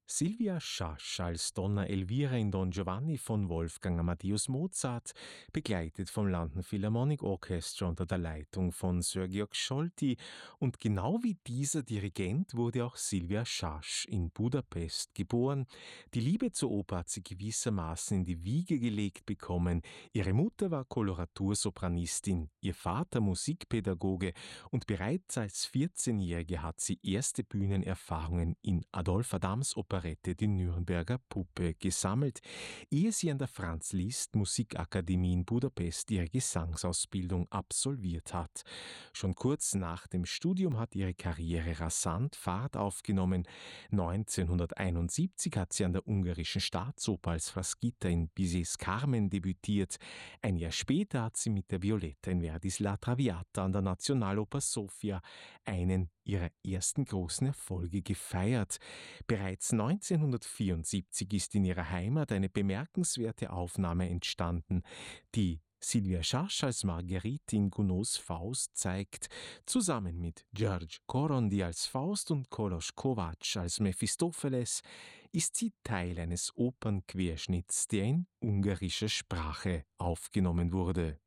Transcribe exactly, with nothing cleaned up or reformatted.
Silvia Schasch als Donna Elvira in Don Giovanni von Wolfgang Amadeus Mozart, begleitet vom London Philharmonic Orchestra unter der Leitung von Sir Georg Scholti. Und genau wie dieser Dirigent wurde auch Silvia Schasch in Budapest geboren. Die Liebe zur Oper hat sie gewissermaßen in die Wiege gelegt bekommen. Ihre Mutter war Koloratursopranistin, ihr Vater Musikpädagoge, und bereits als vierzehnjährige hat sie erste Bühnenerfahrungen in Adolphe Adams Operette Die Nürnberger Puppe gesammelt, ehe sie an der Franz Liszt Musikakademie in Budapest ihre Gesangsausbildung absolviert hat. Schon kurz nach dem Studium hat ihre Karriere rasant Fahrt aufgenommen. neunzehnhunderteinundsiebzig hat sie an der Ungarischen Staatsoper als Frasquita in Bizets Carmen debütiert. Ein Jahr später hat sie mit der Violetta in Verdis La Traviata an der Nationaloper Sofia einen ihrer ersten großen Erfolge gefeiert. Bereits neunzehnhundertvierundsiebzig ist in ihrer Heimat eine bemerkenswerte Aufnahme entstanden, die Silvia Schasch als Marguerite in Gounods Faust zeigt. Zusammen mit György Korondi als Faust und Kolos Kovács als Mephistopheles ist sie Teil eines Opernquerschnitts, der in ungarischer Sprache aufgenommen wurde.